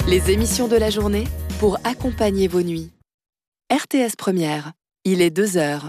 Les émissions de la journée pour accompagner vos nuits. RTS Première, il est 2h.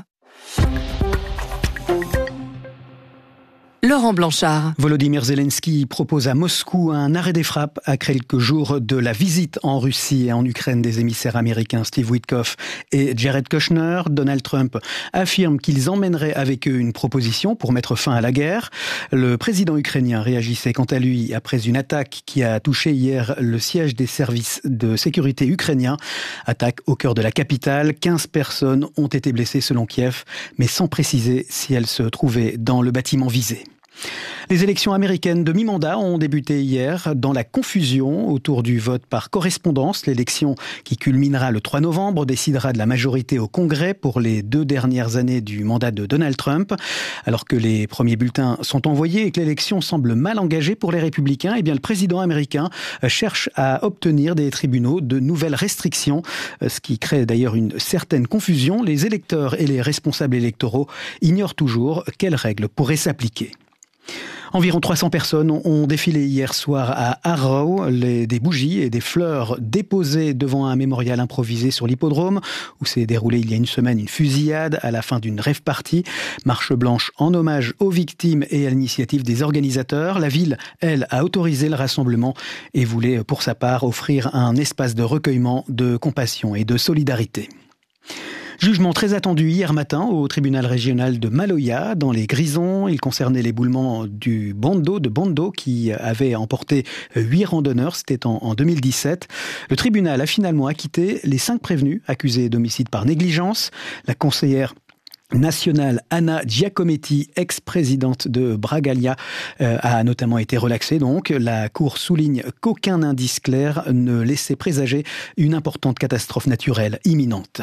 Laurent Blanchard. Volodymyr Zelensky propose à Moscou un arrêt des frappes à quelques jours de la visite en Russie et en Ukraine des émissaires américains Steve Witkoff et Jared Kushner. Donald Trump affirme qu'ils emmèneraient avec eux une proposition pour mettre fin à la guerre. Le président ukrainien réagissait quant à lui après une attaque qui a touché hier le siège des services de sécurité ukrainiens. Attaque au cœur de la capitale. 15 personnes ont été blessées selon Kiev, mais sans préciser si elles se trouvaient dans le bâtiment visé. Les élections américaines de mi-mandat ont débuté hier dans la confusion autour du vote par correspondance. L'élection qui culminera le 3 novembre décidera de la majorité au Congrès pour les 2 dernières années du mandat de Donald Trump. Alors que les premiers bulletins sont envoyés et que l'élection semble mal engagée pour les républicains, eh bien le président américain cherche à obtenir des tribunaux de nouvelles restrictions, ce qui crée d'ailleurs une certaine confusion. Les électeurs et les responsables électoraux ignorent toujours quelles règles pourraient s'appliquer. Environ 300 personnes ont défilé hier soir à Harrow, des bougies et des fleurs déposées devant un mémorial improvisé sur l'hippodrome, où s'est déroulée il y a une semaine une fusillade à la fin d'une rave party. Marche blanche en hommage aux victimes et à l'initiative des organisateurs. La ville, elle, a autorisé le rassemblement et voulait pour sa part offrir un espace de recueillement, de compassion et de solidarité. Jugement très attendu hier matin au tribunal régional de Maloya, dans les Grisons. Il concernait l'éboulement du Bondo de Bondo qui avait emporté 8 randonneurs. C'était en 2017. Le tribunal a finalement acquitté les 5 prévenus accusés d'homicide par négligence. La conseillère nationale Anna Giacometti, ex-présidente de Bragalia, a notamment été relaxée. Donc, la Cour souligne qu'aucun indice clair ne laissait présager une importante catastrophe naturelle imminente.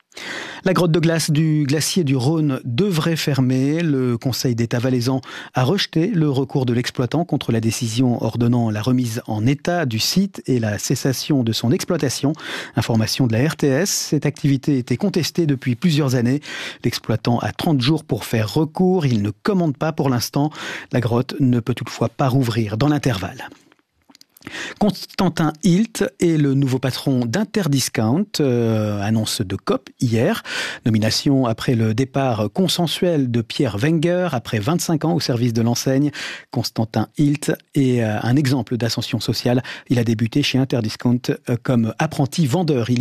La grotte de glace du glacier du Rhône devrait fermer. Le Conseil d'État valaisan a rejeté le recours de l'exploitant contre la décision ordonnant la remise en état du site et la cessation de son exploitation. Information de la RTS, cette activité était contestée depuis plusieurs années. L'exploitant a 30 jours pour faire recours. Il ne commande pas pour l'instant. La grotte ne peut toutefois pas rouvrir dans l'intervalle. Constantin Hilt est le nouveau patron d'Interdiscount, annonce de COP hier. Nomination après le départ consensuel de Pierre Wenger, après 25 ans au service de l'enseigne. Constantin Hilt est un exemple d'ascension sociale. Il a débuté chez Interdiscount comme apprenti vendeur.